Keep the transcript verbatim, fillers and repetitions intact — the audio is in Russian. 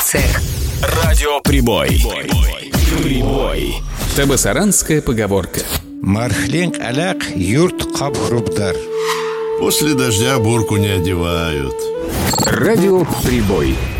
редакция. Радио Прибой. Прибой. Табасаранская поговорка. Мархленг аляк юрт кабхрубдар. После дождя бурку не одевают. Радио Прибой.